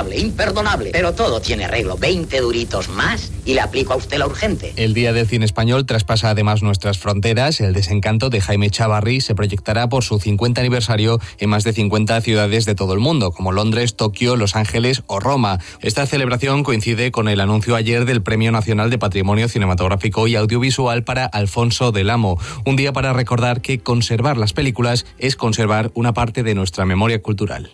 imperdonable, imperdonable. Pero todo tiene arreglo. 20 duritos más y le aplico a usted la urgente. El Día del Cine Español traspasa además nuestras fronteras. El Desencanto de Jaime Chavarri se proyectará por su 50 aniversario en más de 50 ciudades de todo el mundo, como Londres, Tokio, Los Ángeles o Roma. Esta celebración coincide con el anuncio ayer del Premio Nacional de Patrimonio Cinematográfico y Audiovisual para Alfonso del Amo. Un día para recordar que conservar las películas es conservar una parte de nuestra memoria cultural.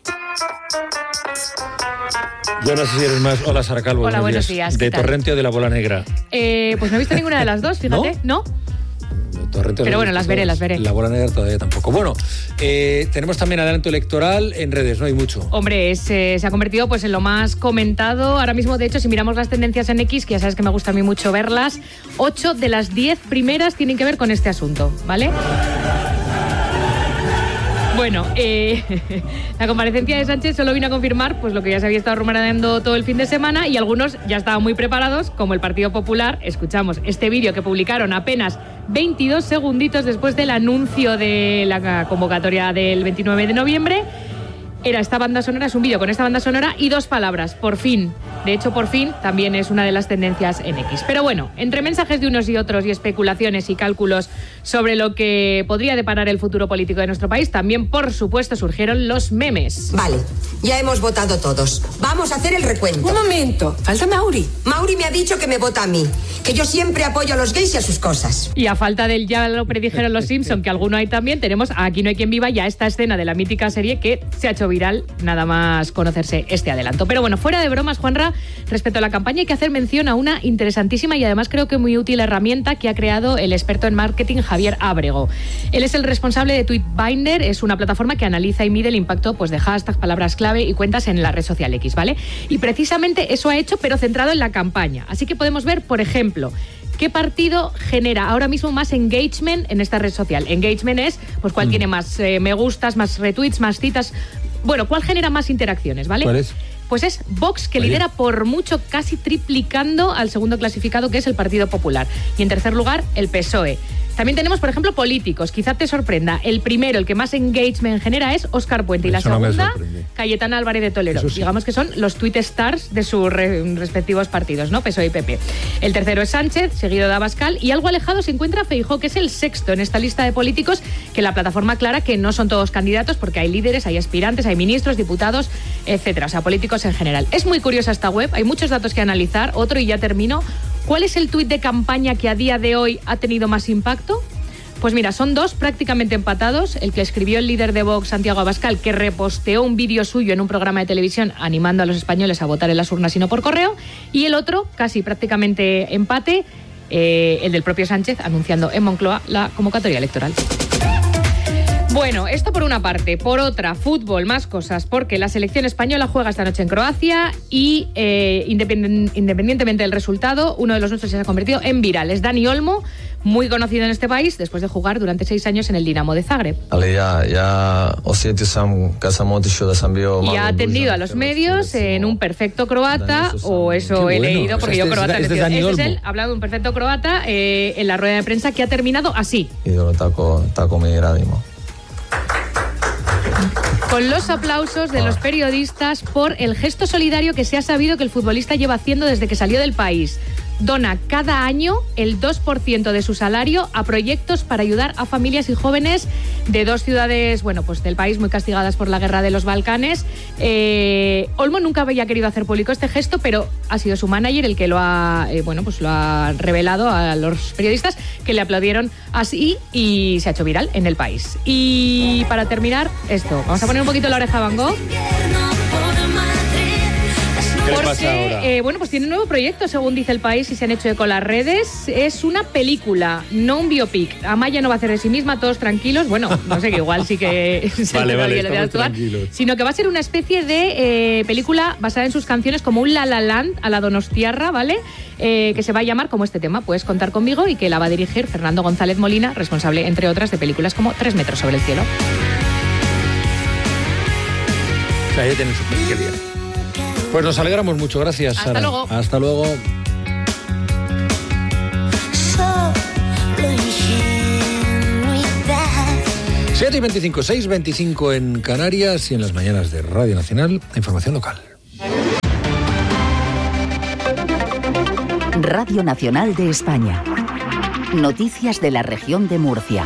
Yo no sé si eres más... Hola, Sara Calvo. Hola, buenos días. ¿De Torrente o de La Bola Negra? Pues no he visto ninguna de las dos, fíjate. ¿No? Pero bueno, las veré. La Bola Negra todavía tampoco. Bueno, tenemos también adelanto electoral en redes, no hay mucho. Hombre, se ha convertido pues en lo más comentado. Ahora mismo, de hecho, si miramos las tendencias en X, que ya sabes que me gusta a mí mucho verlas, 8 de las 10 primeras tienen que ver con este asunto, ¿vale? Bueno, la comparecencia de Sánchez solo vino a confirmar pues lo que ya se había estado rumoreando todo el fin de semana, y algunos ya estaban muy preparados, como el Partido Popular. Escuchamos este vídeo que publicaron apenas 22 segunditos después del anuncio de la convocatoria del 29 de noviembre. Era esta banda sonora, es un vídeo con esta banda sonora y 2 palabras, por fin. De hecho, por fin también es una de las tendencias en X. Pero bueno, entre mensajes de unos y otros y especulaciones y cálculos sobre lo que podría deparar el futuro político de nuestro país, también, por supuesto, surgieron los memes. Vale, ya hemos votado todos. Vamos a hacer el recuento. Un momento, falta Mauri. Mauri me ha dicho que me vota a mí, que yo siempre apoyo a los gays y a sus cosas. Y a falta del ya lo predijeron los Simpson, que alguno hay también, tenemos a Aquí no hay quien viva, ya esta escena de la mítica serie que se ha hecho viral nada más conocerse este adelanto. Pero bueno, fuera de bromas, Juanra, respecto a la campaña hay que hacer mención a una interesantísima y además creo que muy útil herramienta que ha creado el experto en marketing Javier Ábrego. Él es el responsable de Tweetbinder, es una plataforma que analiza y mide el impacto pues, de hashtags, palabras clave y cuentas en la red social X, ¿vale? Y precisamente eso ha hecho, pero centrado en la campaña. Así que podemos ver, por ejemplo, ¿qué partido genera ahora mismo más engagement en esta red social? Engagement es, pues, cuál tiene más me gustas, más retweets, más citas. Bueno, ¿cuál genera más interacciones, vale? ¿Cuál es? Pues es Vox, que lidera por mucho, casi triplicando al segundo clasificado, que es el Partido Popular. Y en tercer lugar, el PSOE. También tenemos, por ejemplo, políticos. Quizá te sorprenda. El primero, el que más engagement genera, es Óscar Puente. Y la segunda, Cayetana Álvarez de Toledo. Sí. Digamos que son los tweet stars de sus respectivos partidos, ¿no? PSOE y PP. El tercero es Sánchez, seguido de Abascal. Y algo alejado se encuentra Feijóo, que es el sexto en esta lista de políticos, que la plataforma aclara que no son todos candidatos, porque hay líderes, hay aspirantes, hay ministros, diputados, etcétera. O sea, políticos en general. Es muy curiosa esta web. Hay muchos datos que analizar. Otro, y ya termino. ¿Cuál es el tuit de campaña que a día de hoy ha tenido más impacto? Pues mira, son 2 prácticamente empatados. El que escribió el líder de Vox, Santiago Abascal, que reposteó un vídeo suyo en un programa de televisión animando a los españoles a votar en las urnas y no por correo. Y el otro, casi prácticamente empate, el del propio Sánchez, anunciando en Moncloa la convocatoria electoral. Bueno, esto por una parte. Por otra, fútbol, más cosas, porque la selección española juega esta noche en Croacia y independientemente del resultado, uno de los nuestros se ha convertido en viral. Es Dani Olmo, muy conocido en este país después de jugar durante 6 años en el Dinamo de Zagreb. Y ha atendido a los medios en un perfecto croata, o eso he leído, porque yo croata no entiendo. Este es él, hablando de un perfecto croata en la rueda de prensa, que ha terminado así. Con los aplausos de los periodistas por el gesto solidario que se ha sabido que el futbolista lleva haciendo desde que salió del país. Dona cada año el 2% de su salario a proyectos para ayudar a familias y jóvenes de 2 ciudades, bueno, pues del país muy castigadas por la guerra de los Balcanes. Olmo nunca había querido hacer público este gesto, pero ha sido su manager el que lo ha, pues lo ha revelado a los periodistas, que le aplaudieron así y se ha hecho viral en el país. Y para terminar, esto, vamos a poner un poquito la oreja a Van Gogh. Porque, bueno, pues tiene un nuevo proyecto, según dice El País, y se han hecho eco las redes. Es una película, no un biopic. Amaya no va a hacer de sí misma, todos tranquilos. Bueno, no sé, que igual sí que vale, de actuar, sino que va a ser una especie de película basada en sus canciones, como un La La Land a la Donostiarra, ¿vale? Que se va a llamar como este tema, Puedes contar conmigo, y que la va a dirigir Fernando González Molina, responsable, entre otras, de películas como 3 metros sobre el cielo. O sea, ya tienen su película. Qué bien. Pues nos alegramos mucho, gracias, Sara. Hasta luego. Hasta luego. Siete y 25, 6:25 en Canarias y en las mañanas de Radio Nacional, información local. Radio Nacional de España. Noticias de la región de Murcia.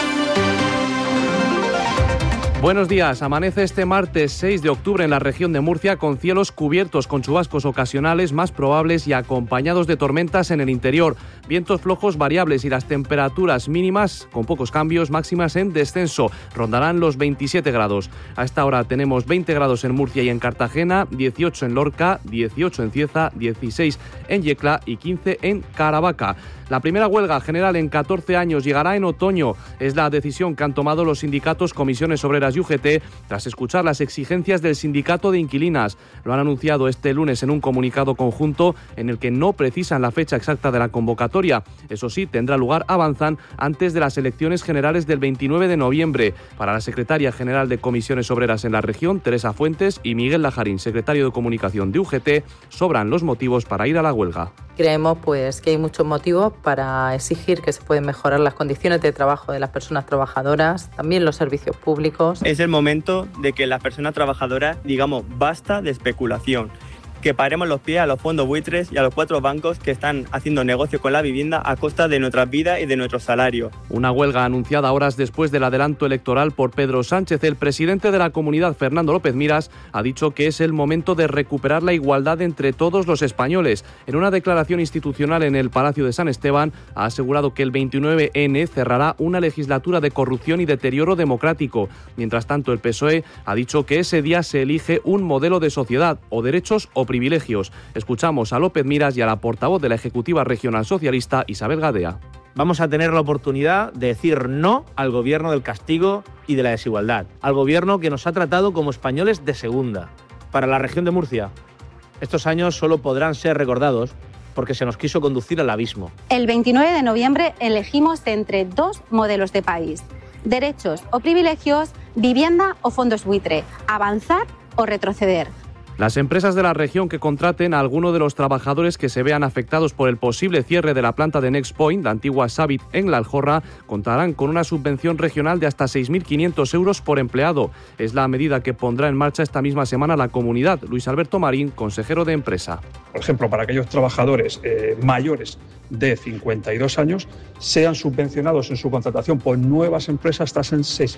Buenos días. Amanece este martes 6 de octubre en la región de Murcia con cielos cubiertos con chubascos ocasionales más probables y acompañados de tormentas en el interior. Vientos flojos variables y las temperaturas mínimas con pocos cambios, máximas en descenso. Rondarán los 27 grados. A esta hora tenemos 20 grados en Murcia y en Cartagena, 18 en Lorca, 18 en Cieza, 16 en Yecla y 15 en Caravaca. La primera huelga general en 14 años llegará en otoño. Es la decisión que han tomado los sindicatos Comisiones Obreras y UGT tras escuchar las exigencias del sindicato de inquilinas. Lo han anunciado este lunes en un comunicado conjunto en el que no precisan la fecha exacta de la convocatoria. Eso sí, tendrá lugar, avanzan, antes de las elecciones generales del 29 de noviembre. Para la secretaria general de Comisiones Obreras en la región, Teresa Fuentes, y Miguel Lajarín, secretario de Comunicación de UGT, sobran los motivos para ir a la huelga. Creemos que hay muchos motivos para exigir que se pueden mejorar las condiciones de trabajo de las personas trabajadoras, también los servicios públicos. Es el momento de que las personas trabajadoras digamos basta de especulación, que paremos los pies a los fondos buitres y a los 4 bancos que están haciendo negocio con la vivienda a costa de nuestras vidas y de nuestros salarios. Una huelga anunciada horas después del adelanto electoral por Pedro Sánchez. El presidente de la comunidad, Fernando López Miras, ha dicho que es el momento de recuperar la igualdad entre todos los españoles. En una declaración institucional en el Palacio de San Esteban, ha asegurado que el 29N cerrará una legislatura de corrupción y deterioro democrático. Mientras tanto, el PSOE ha dicho que ese día se elige un modelo de sociedad, o derechos o privilegios. Escuchamos a López Miras y a la portavoz de la Ejecutiva Regional Socialista, Isabel Gadea. Vamos a tener la oportunidad de decir no al gobierno del castigo y de la desigualdad, al gobierno que nos ha tratado como españoles de segunda. Para la región de Murcia, estos años solo podrán ser recordados porque se nos quiso conducir al abismo. El 29 de noviembre elegimos entre 2 modelos de país: derechos o privilegios, vivienda o fondos buitre, avanzar o retroceder. Las empresas de la región que contraten a alguno de los trabajadores que se vean afectados por el posible cierre de la planta de Nextpoint, la antigua Savit en La Aljorra, contarán con una subvención regional de hasta 6.500 euros por empleado. Es la medida que pondrá en marcha esta misma semana la comunidad. Luis Alberto Marín, consejero de Empresa. Por ejemplo, para aquellos trabajadores mayores de 52 años, sean subvencionados en su contratación por nuevas empresas hasta en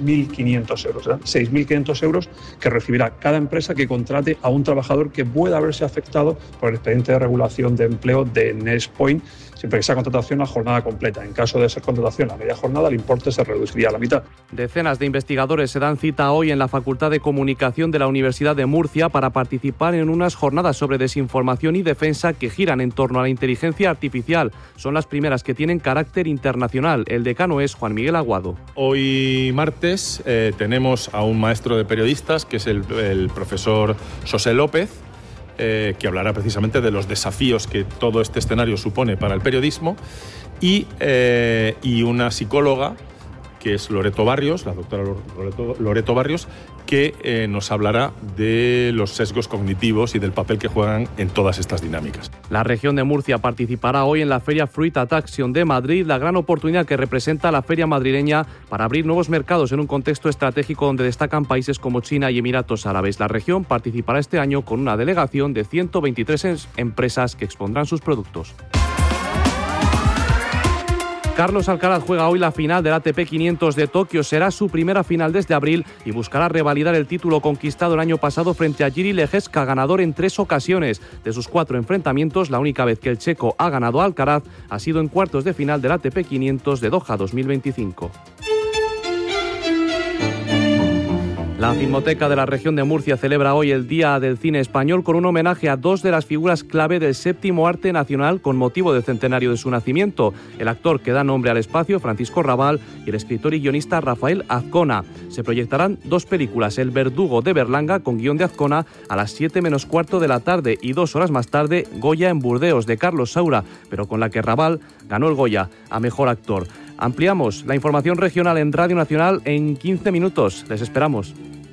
6.500 euros. 6.500 euros que recibirá cada empresa que contrate a un trabajador que pueda haberse afectado por el expediente de regulación de empleo de Nextpoint, siempre que sea contratación a jornada completa. En caso de ser contratación a media jornada, el importe se reduciría a la mitad. Decenas de investigadores se dan cita hoy en la Facultad de Comunicación de la Universidad de Murcia para participar en unas jornadas sobre desinformación y defensa que giran en torno a la inteligencia artificial. Son las primeras que tienen carácter internacional. El decano es Juan Miguel Aguado. Hoy martes tenemos a un maestro de periodistas, que es el profesor José López, que hablará precisamente de los desafíos que todo este escenario supone para el periodismo, y una psicóloga, que es Loreto Barrios, la doctora Loreto Barrios, que nos hablará de los sesgos cognitivos y del papel que juegan en todas estas dinámicas. La región de Murcia participará hoy en la Feria Fruit Attraction de Madrid, la gran oportunidad que representa la feria madrileña para abrir nuevos mercados en un contexto estratégico donde destacan países como China y Emiratos Árabes. La región participará este año con una delegación de 123 empresas que expondrán sus productos. Carlos Alcaraz juega hoy la final del ATP 500 de Tokio. Será su primera final desde abril y buscará revalidar el título conquistado el año pasado frente a Jiří Lehečka, ganador en 3 ocasiones. De sus 4 enfrentamientos, la única vez que el checo ha ganado a Alcaraz ha sido en cuartos de final del ATP 500 de Doha 2025. La Filmoteca de la región de Murcia celebra hoy el Día del Cine Español con un homenaje a 2 de las figuras clave del séptimo arte nacional con motivo del centenario de su nacimiento: el actor que da nombre al espacio, Francisco Rabal, y el escritor y guionista Rafael Azcona. Se proyectarán 2 películas: El verdugo de Berlanga, con guión de Azcona, a las 7 menos cuarto de la tarde, y 2 horas más tarde, Goya en Burdeos, de Carlos Saura, pero con la que Rabal ganó el Goya a mejor actor. Ampliamos la información regional en Radio Nacional en 15 minutos. Les esperamos.